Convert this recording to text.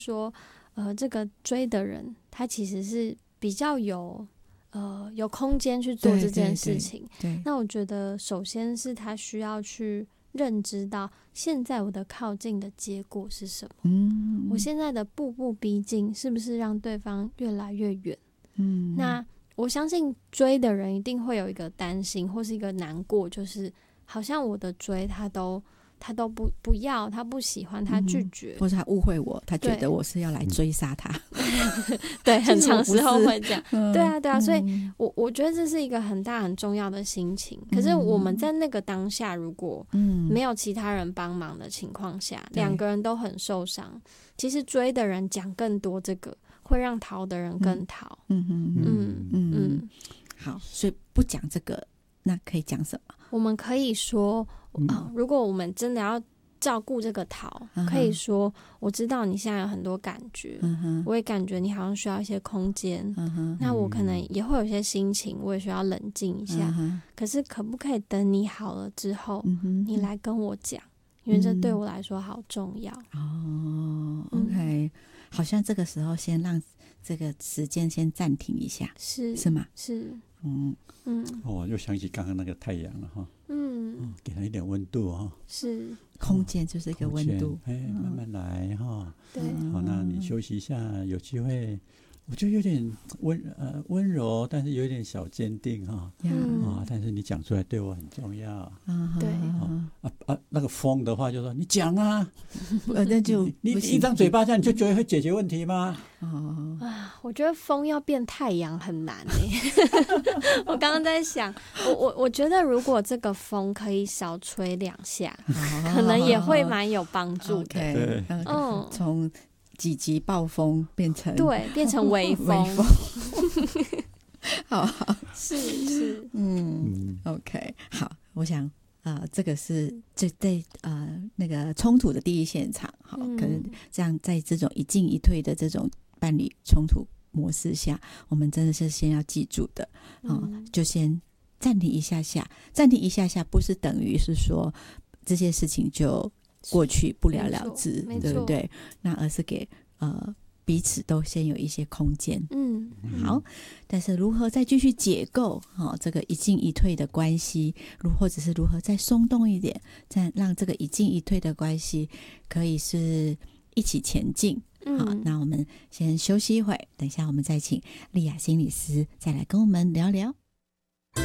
说这个追的人他其实是比较有空间去做这件事情。 对， 那我觉得首先是他需要去认知到现在我的靠近的结果是什么，我现在的步步逼近是不是让对方越来越远。那我相信追的人一定会有一个担心或是一个难过，就是好像我的追他都不要，他不喜欢，他拒绝， 或是他误会我，他觉得我是要来追杀他。 对，很长时候会这样。对啊，所以我觉得这是一个很大很重要的心情。可是我们在那个当下，如果没有其他人帮忙的情况下，两个人都很受伤，其实追的人讲更多，这个会让逃的人更逃。 好，所以不讲这个，那可以讲什么？ 我们可以说，如果我们真的要照顾这个逃，可以说我知道你现在有很多感觉，我也感觉你好像需要一些空间，那我可能也会有些心情，我也需要冷静一下，可是可不可以等你好了之后，你来跟我讲，因为这对我来说好重要。 OK， 好像这个时候先让这个时间先暂停一下，是吗？ 是。 又想起刚刚那个太阳了哈，给他一点温度哈， 是空间就是一个温度， 慢慢来哈， 对， 好，那你休息一下，有机会，我觉得有点温柔，但是有点小坚定哈，但是你讲出来对我很重要， 对， 那个疯的话就说你讲啊， 那就你一张嘴巴这样你就觉得会解决问题吗？ 我觉得风要变太阳很难我刚刚在想，我觉得如果这个风可以少吹2下，可能也会蛮有帮助的。 对， 从几级暴风变成微风。 好， 是 OK， 好，我想这个是在那个冲突的第一现场，好，可能这样在这种一进一退的这种伴侣冲突模式下，我们真的是先要记住的，就先暂停一下下，不是等于是说这些事情就过去不了了之，对不对？那而是给彼此都先有一些空间。好，但是如何再继续解构这个一进一退的关系，或者是如何再松动一点，再让这个一进一退的关系可以是一起前进。好，那我们先休息一会，等一下我们再请丽雅心理师再来跟我们聊聊。